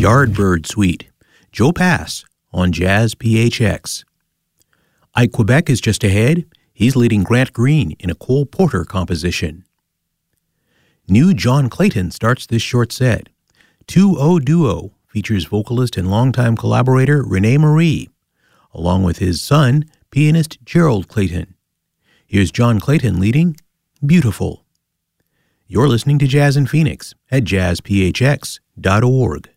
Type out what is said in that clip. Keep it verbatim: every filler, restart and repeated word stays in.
Yardbird Suite, Joe Pass on Jazz P H X. Ike Quebec is just ahead. He's leading Grant Green in a Cole Porter composition. New John Clayton starts this short set. two oh Duo features vocalist and longtime collaborator Rene Marie, along with his son, pianist Gerald Clayton. Here's John Clayton leading Beautiful. You're listening to Jazz in Phoenix at jazz p h x dot org.